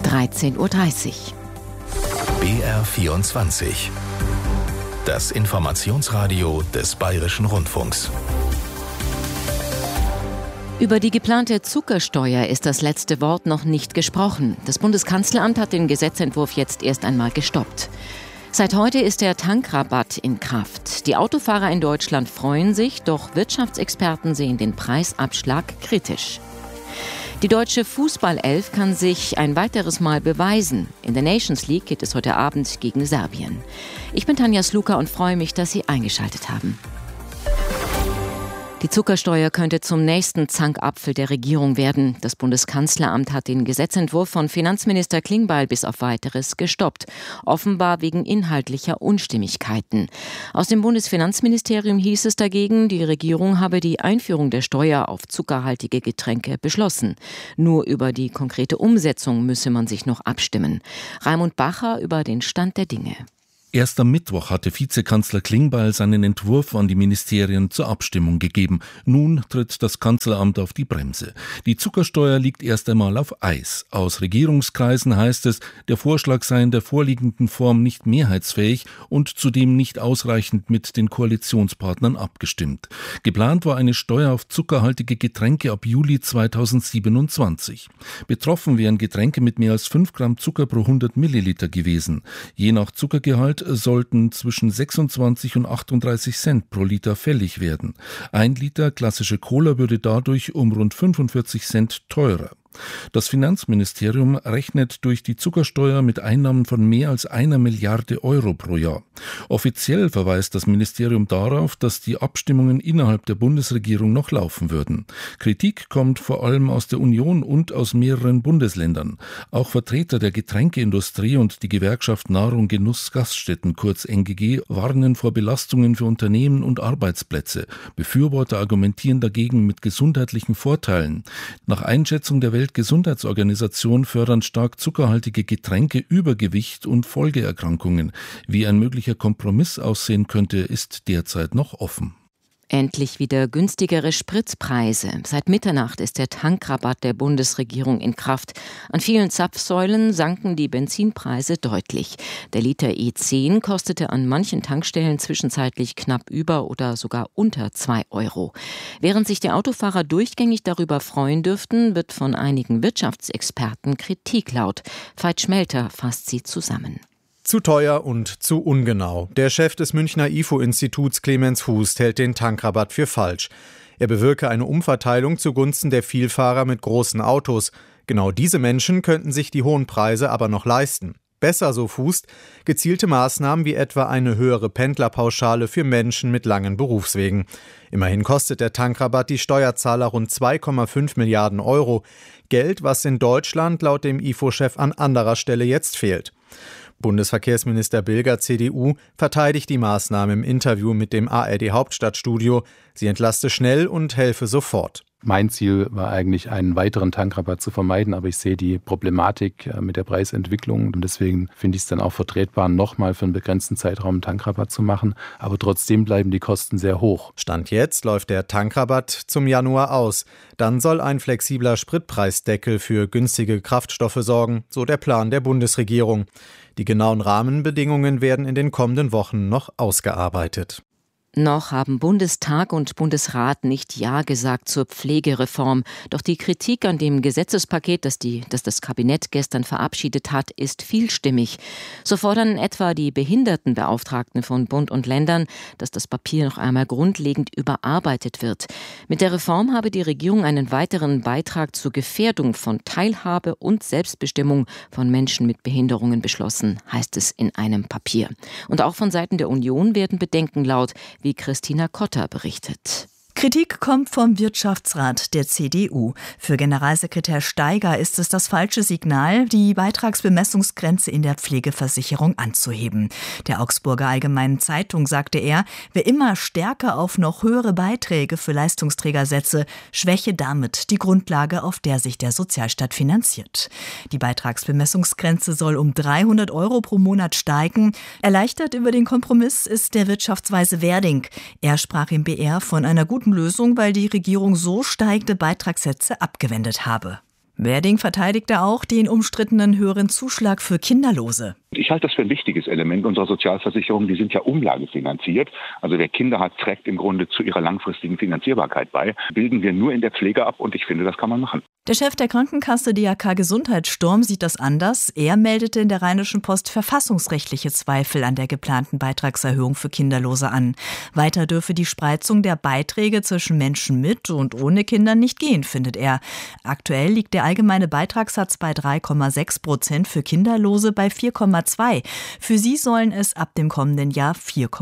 13:30 Uhr. BR24. Das Informationsradio des Bayerischen Rundfunks. Über die geplante Zuckersteuer ist das letzte Wort noch nicht gesprochen. Das Bundeskanzleramt hat den Gesetzentwurf jetzt erst einmal gestoppt. Seit heute ist der Tankrabatt in Kraft. Die Autofahrer in Deutschland freuen sich, doch Wirtschaftsexperten sehen den Preisabschlag kritisch. Die deutsche Fußballelf kann sich ein weiteres Mal beweisen. In der Nations League geht es heute Abend gegen Serbien. Ich bin Tanja Sluka und freue mich, dass Sie eingeschaltet haben. Die Zuckersteuer könnte zum nächsten Zankapfel der Regierung werden. Das Bundeskanzleramt hat den Gesetzentwurf von Finanzminister Klingbeil bis auf Weiteres gestoppt. Offenbar wegen inhaltlicher Unstimmigkeiten. Aus dem Bundesfinanzministerium hieß es dagegen, die Regierung habe die Einführung der Steuer auf zuckerhaltige Getränke beschlossen. Nur über die konkrete Umsetzung müsse man sich noch abstimmen. Raimund Bacher über den Stand der Dinge. Erst am Mittwoch hatte Vizekanzler Klingbeil seinen Entwurf an die Ministerien zur Abstimmung gegeben. Nun tritt das Kanzleramt auf die Bremse. Die Zuckersteuer liegt erst einmal auf Eis. Aus Regierungskreisen heißt es, der Vorschlag sei in der vorliegenden Form nicht mehrheitsfähig und zudem nicht ausreichend mit den Koalitionspartnern abgestimmt. Geplant war eine Steuer auf zuckerhaltige Getränke ab Juli 2027. Betroffen wären Getränke mit mehr als 5 Gramm Zucker pro 100 Milliliter gewesen. Je nach Zuckergehalt sollten zwischen 26 und 38 Cent pro Liter fällig werden. 1 Liter klassische Cola würde dadurch um rund 45 Cent teurer. Das Finanzministerium rechnet durch die Zuckersteuer mit Einnahmen von mehr als 1 Milliarde Euro pro Jahr. Offiziell verweist das Ministerium darauf, dass die Abstimmungen innerhalb der Bundesregierung noch laufen würden. Kritik kommt vor allem aus der Union und aus mehreren Bundesländern. Auch Vertreter der Getränkeindustrie und die Gewerkschaft Nahrung Genuss Gaststätten, kurz NGG, warnen vor Belastungen für Unternehmen und Arbeitsplätze. Befürworter argumentieren dagegen mit gesundheitlichen Vorteilen. Nach Einschätzung der Weltgesundheitsorganisation fördern stark zuckerhaltige Getränke Übergewicht und Folgeerkrankungen. Wie ein möglicher Kompromiss aussehen könnte, ist derzeit noch offen. Endlich wieder günstigere Spritpreise. Seit Mitternacht ist der Tankrabatt der Bundesregierung in Kraft. An vielen Zapfsäulen sanken die Benzinpreise deutlich. Der Liter E10 kostete an manchen Tankstellen zwischenzeitlich knapp über oder sogar unter 2 Euro. Während sich die Autofahrer durchgängig darüber freuen dürften, wird von einigen Wirtschaftsexperten Kritik laut. Veit Schmelter fasst sie zusammen. Zu teuer und zu ungenau. Der Chef des Münchner IFO-Instituts Clemens Hust hält den Tankrabatt für falsch. Er bewirke eine Umverteilung zugunsten der Vielfahrer mit großen Autos. Genau diese Menschen könnten sich die hohen Preise aber noch leisten. Besser, so Hust, gezielte Maßnahmen wie etwa eine höhere Pendlerpauschale für Menschen mit langen Berufswegen. Immerhin kostet der Tankrabatt die Steuerzahler rund 2,5 Milliarden Euro. Geld, was in Deutschland laut dem IFO-Chef an anderer Stelle jetzt fehlt. Bundesverkehrsminister Bilger, CDU, verteidigt die Maßnahme im Interview mit dem ARD-Hauptstadtstudio. Sie entlaste schnell und helfe sofort. Mein Ziel war eigentlich, einen weiteren Tankrabatt zu vermeiden, aber ich sehe die Problematik mit der Preisentwicklung und deswegen finde ich es dann auch vertretbar, nochmal für einen begrenzten Zeitraum einen Tankrabatt zu machen. Aber trotzdem bleiben die Kosten sehr hoch. Stand jetzt läuft der Tankrabatt zum Januar aus. Dann soll ein flexibler Spritpreisdeckel für günstige Kraftstoffe sorgen, so der Plan der Bundesregierung. Die genauen Rahmenbedingungen werden in den kommenden Wochen noch ausgearbeitet. Noch haben Bundestag und Bundesrat nicht Ja gesagt zur Pflegereform. Doch die Kritik an dem Gesetzespaket, das das Kabinett gestern verabschiedet hat, ist vielstimmig. So fordern etwa die Behindertenbeauftragten von Bund und Ländern, dass das Papier noch einmal grundlegend überarbeitet wird. Mit der Reform habe die Regierung einen weiteren Beitrag zur Gefährdung von Teilhabe und Selbstbestimmung von Menschen mit Behinderungen beschlossen, heißt es in einem Papier. Und auch von Seiten der Union werden Bedenken laut, wie Christina Kotter berichtet. Kritik kommt vom Wirtschaftsrat der CDU. Für Generalsekretär Steiger ist es das falsche Signal, die Beitragsbemessungsgrenze in der Pflegeversicherung anzuheben. Der Augsburger Allgemeinen Zeitung sagte er, wer immer stärker auf noch höhere Beiträge für Leistungsträger setze, schwäche damit die Grundlage, auf der sich der Sozialstaat finanziert. Die Beitragsbemessungsgrenze soll um 300 Euro pro Monat steigen. Erleichtert über den Kompromiss ist der Wirtschaftsweise Werding. Er sprach im BR von einer guten Lösung, weil die Regierung so steigende Beitragssätze abgewendet habe. Werding verteidigte auch den umstrittenen höheren Zuschlag für Kinderlose. Ich halte das für ein wichtiges Element unserer Sozialversicherung. Die sind ja umlagefinanziert. Also wer Kinder hat, trägt im Grunde zu ihrer langfristigen Finanzierbarkeit bei. Bilden wir nur in der Pflege ab und ich finde, das kann man machen. Der Chef der Krankenkasse DAK Gesundheitssturm sieht das anders. Er meldete in der Rheinischen Post verfassungsrechtliche Zweifel an der geplanten Beitragserhöhung für Kinderlose an. Weiter dürfe die Spreizung der Beiträge zwischen Menschen mit und ohne Kindern nicht gehen, findet er. Aktuell liegt der allgemeine Beitragssatz bei 3,6% für Kinderlose bei 4,2%. Für sie sollen es ab dem kommenden Jahr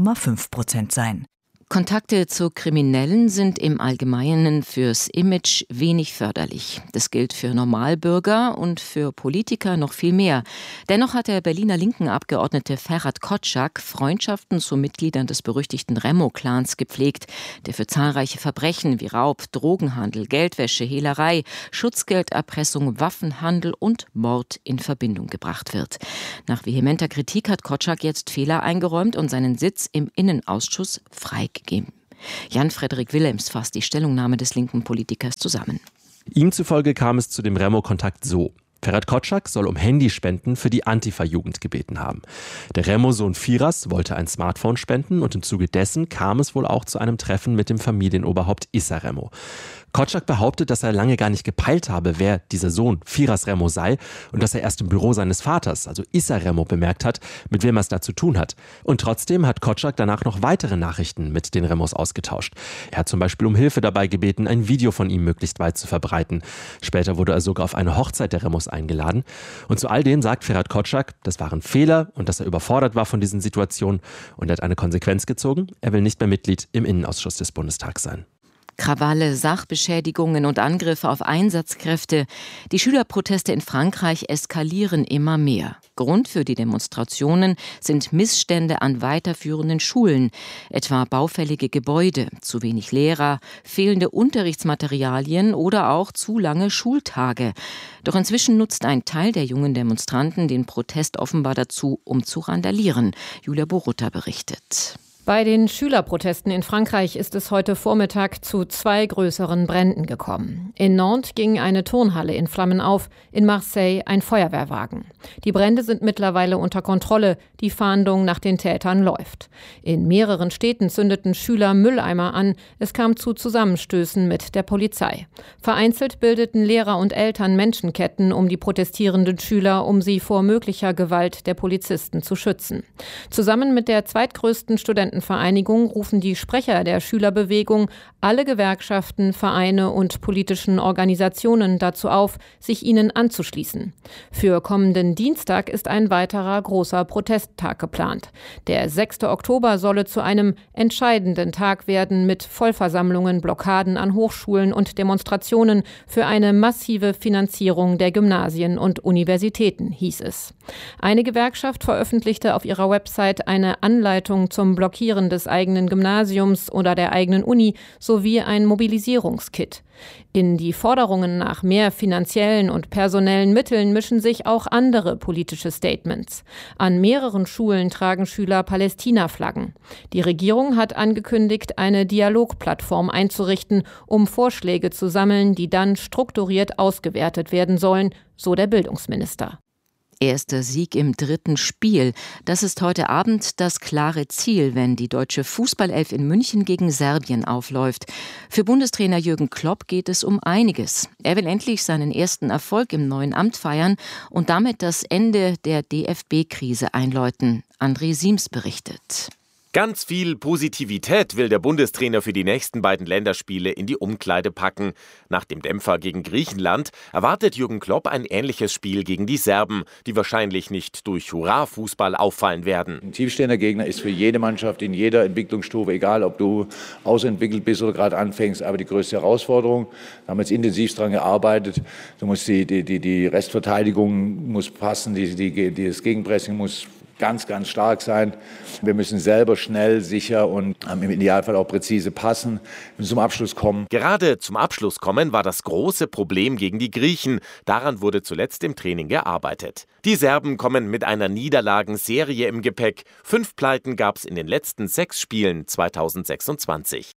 4,5% sein. Kontakte zu Kriminellen sind im Allgemeinen fürs Image wenig förderlich. Das gilt für Normalbürger und für Politiker noch viel mehr. Dennoch hat der Berliner Linken-Abgeordnete Ferhat Kotschak Freundschaften zu Mitgliedern des berüchtigten Remo-Clans gepflegt, der für zahlreiche Verbrechen wie Raub, Drogenhandel, Geldwäsche, Hehlerei, Schutzgelderpressung, Waffenhandel und Mord in Verbindung gebracht wird. Nach vehementer Kritik hat Kotschak jetzt Fehler eingeräumt und seinen Sitz im Innenausschuss freigegeben. Jan-Frederik Willems fasst die Stellungnahme des linken Politikers zusammen. Ihm zufolge kam es zu dem Remo-Kontakt so. Ferhat Kotschak soll um Handyspenden für die Antifa-Jugend gebeten haben. Der Remo-Sohn Firas wollte ein Smartphone spenden und im Zuge dessen kam es wohl auch zu einem Treffen mit dem Familienoberhaupt Issa Remo. Kotschak behauptet, dass er lange gar nicht gepeilt habe, wer dieser Sohn Firas Remo sei und dass er erst im Büro seines Vaters, also Issa Remo, bemerkt hat, mit wem er es da zu tun hat. Und trotzdem hat Kotschak danach noch weitere Nachrichten mit den Remos ausgetauscht. Er hat zum Beispiel um Hilfe dabei gebeten, ein Video von ihm möglichst weit zu verbreiten. Später wurde er sogar auf eine Hochzeit der Remos eingeladen. Und zu all dem sagt Ferhat Kotschak, das waren Fehler und dass er überfordert war von diesen Situationen. Und er hat eine Konsequenz gezogen. Er will nicht mehr Mitglied im Innenausschuss des Bundestags sein. Krawalle, Sachbeschädigungen und Angriffe auf Einsatzkräfte. Die Schülerproteste in Frankreich eskalieren immer mehr. Grund für die Demonstrationen sind Missstände an weiterführenden Schulen, etwa baufällige Gebäude, zu wenig Lehrer, fehlende Unterrichtsmaterialien oder auch zu lange Schultage. Doch inzwischen nutzt ein Teil der jungen Demonstranten den Protest offenbar dazu, um zu randalieren. Julia Borutta berichtet. Bei den Schülerprotesten in Frankreich ist es heute Vormittag zu 2 größeren Bränden gekommen. In Nantes ging eine Turnhalle in Flammen auf, in Marseille ein Feuerwehrwagen. Die Brände sind mittlerweile unter Kontrolle, die Fahndung nach den Tätern läuft. In mehreren Städten zündeten Schüler Mülleimer an, es kam zu Zusammenstößen mit der Polizei. Vereinzelt bildeten Lehrer und Eltern Menschenketten um die protestierenden Schüler, um sie vor möglicher Gewalt der Polizisten zu schützen. Zusammen mit der zweitgrößten Studentenvereinigung rufen die Sprecher der Schülerbewegung alle Gewerkschaften, Vereine und politischen Organisationen dazu auf, sich ihnen anzuschließen. Für kommenden Dienstag ist ein weiterer großer Protesttag geplant. Der 6. Oktober solle zu einem entscheidenden Tag werden mit Vollversammlungen, Blockaden an Hochschulen und Demonstrationen für eine massive Finanzierung der Gymnasien und Universitäten, hieß es. Eine Gewerkschaft veröffentlichte auf ihrer Website eine Anleitung zum Blockieren des eigenen Gymnasiums oder der eigenen Uni sowie ein Mobilisierungskit. In die Forderungen nach mehr finanziellen und personellen Mitteln mischen sich auch andere politische Statements. An mehreren Schulen tragen Schüler Palästina-Flaggen. Die Regierung hat angekündigt, eine Dialogplattform einzurichten, um Vorschläge zu sammeln, die dann strukturiert ausgewertet werden sollen, so der Bildungsminister. Erster Sieg im 3. Spiel. Das ist heute Abend das klare Ziel, wenn die deutsche Fußballelf in München gegen Serbien aufläuft. Für Bundestrainer Jürgen Klopp geht es um einiges. Er will endlich seinen ersten Erfolg im neuen Amt feiern und damit das Ende der DFB-Krise einläuten. André Siems berichtet. Ganz viel Positivität will der Bundestrainer für die nächsten beiden Länderspiele in die Umkleide packen. Nach dem Dämpfer gegen Griechenland erwartet Jürgen Klopp ein ähnliches Spiel gegen die Serben, die wahrscheinlich nicht durch Hurra-Fußball auffallen werden. Ein tiefstehender Gegner ist für jede Mannschaft in jeder Entwicklungsstufe, egal ob du ausentwickelt bist oder gerade anfängst, aber die größte Herausforderung. Da haben wir jetzt intensiv daran gearbeitet. Du musst die Restverteidigung muss passen, das Gegenpressing muss ganz, ganz stark sein. Wir müssen selber schnell, sicher und im Idealfall auch präzise passen, zum Abschluss kommen. Gerade zum Abschluss kommen war das große Problem gegen die Griechen. Daran wurde zuletzt im Training gearbeitet. Die Serben kommen mit einer Niederlagenserie im Gepäck. 5 Pleiten gab es in den letzten 6 Spielen 2026.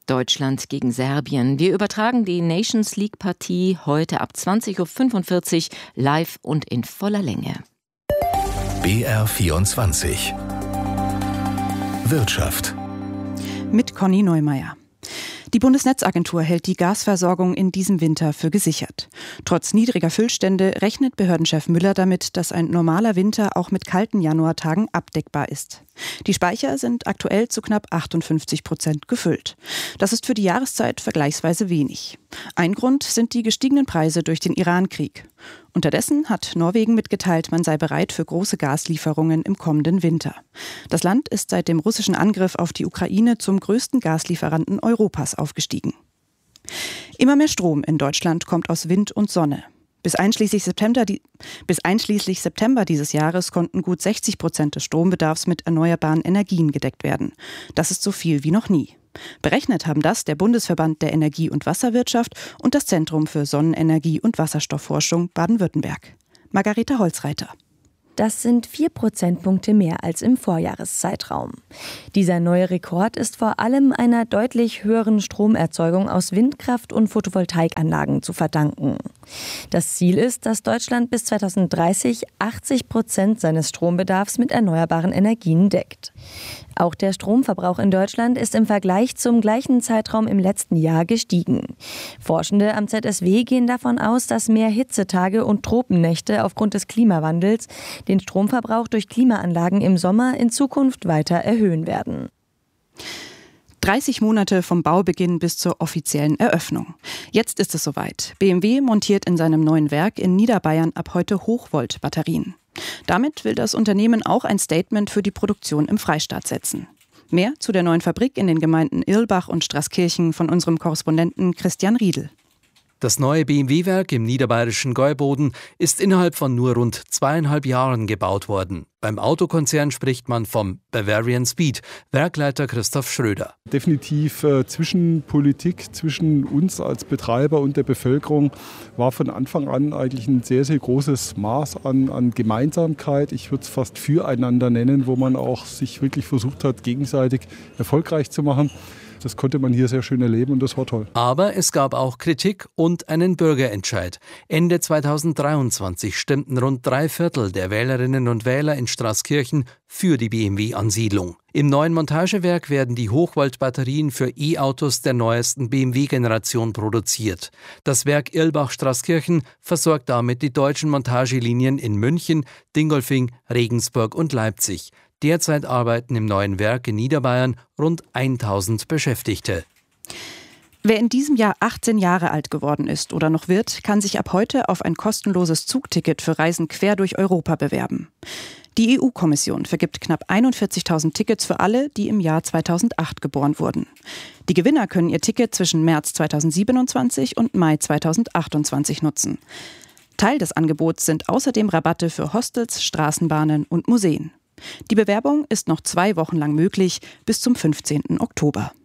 Deutschland gegen Serbien. Wir übertragen die Nations League-Partie heute ab 20.45 Uhr live und in voller Länge. BR24 Wirtschaft mit Conny Neumeier. Die Bundesnetzagentur hält die Gasversorgung in diesem Winter für gesichert. Trotz niedriger Füllstände rechnet Behördenchef Müller damit, dass ein normaler Winter auch mit kalten Januartagen abdeckbar ist. Die Speicher sind aktuell zu knapp 58% gefüllt. Das ist für die Jahreszeit vergleichsweise wenig. Ein Grund sind die gestiegenen Preise durch den Iran-Krieg. Unterdessen hat Norwegen mitgeteilt, man sei bereit für große Gaslieferungen im kommenden Winter. Das Land ist seit dem russischen Angriff auf die Ukraine zum größten Gaslieferanten Europas aufgestiegen. Immer mehr Strom in Deutschland kommt aus Wind und Sonne. Bis einschließlich September dieses Jahres konnten gut 60% des Strombedarfs mit erneuerbaren Energien gedeckt werden. Das ist so viel wie noch nie. Berechnet haben das der Bundesverband der Energie- und Wasserwirtschaft und das Zentrum für Sonnenenergie- und Wasserstoffforschung Baden-Württemberg. Margareta Holzreiter. Das sind 4 Prozentpunkte mehr als im Vorjahreszeitraum. Dieser neue Rekord ist vor allem einer deutlich höheren Stromerzeugung aus Windkraft- und Photovoltaikanlagen zu verdanken. Das Ziel ist, dass Deutschland bis 2030 80% seines Strombedarfs mit erneuerbaren Energien deckt. Auch der Stromverbrauch in Deutschland ist im Vergleich zum gleichen Zeitraum im letzten Jahr gestiegen. Forschende am ZSW gehen davon aus, dass mehr Hitzetage und Tropennächte aufgrund des Klimawandels den Stromverbrauch durch Klimaanlagen im Sommer in Zukunft weiter erhöhen werden. 30 Monate vom Baubeginn bis zur offiziellen Eröffnung. Jetzt ist es soweit. BMW montiert in seinem neuen Werk in Niederbayern ab heute Hochvolt-Batterien. Damit will das Unternehmen auch ein Statement für die Produktion im Freistaat setzen. Mehr zu der neuen Fabrik in den Gemeinden Irlbach und Straßkirchen von unserem Korrespondenten Christian Riedel. Das neue BMW-Werk im niederbayerischen Gäuboden ist innerhalb von nur rund 2,5 Jahren gebaut worden. Beim Autokonzern spricht man vom Bavarian Speed, Werkleiter Christoph Schröder. Definitiv zwischen Politik, zwischen uns als Betreiber und der Bevölkerung war von Anfang an eigentlich ein sehr, sehr großes Maß an Gemeinsamkeit. Ich würde es fast füreinander nennen, wo man auch sich wirklich versucht hat, gegenseitig erfolgreich zu machen. Das konnte man hier sehr schön erleben und das war toll. Aber es gab auch Kritik und einen Bürgerentscheid. Ende 2023 stimmten rund 3/4 der Wählerinnen und Wähler in Straßkirchen für die BMW-Ansiedlung. Im neuen Montagewerk werden die Hochvolt-Batterien für E-Autos der neuesten BMW-Generation produziert. Das Werk Irlbach-Straßkirchen versorgt damit die deutschen Montagelinien in München, Dingolfing, Regensburg und Leipzig. Derzeit arbeiten im neuen Werk in Niederbayern rund 1000 Beschäftigte. Wer in diesem Jahr 18 Jahre alt geworden ist oder noch wird, kann sich ab heute auf ein kostenloses Zugticket für Reisen quer durch Europa bewerben. Die EU-Kommission vergibt knapp 41.000 Tickets für alle, die im Jahr 2008 geboren wurden. Die Gewinner können ihr Ticket zwischen März 2027 und Mai 2028 nutzen. Teil des Angebots sind außerdem Rabatte für Hostels, Straßenbahnen und Museen. Die Bewerbung ist noch 2 Wochen lang möglich, bis zum 15. Oktober.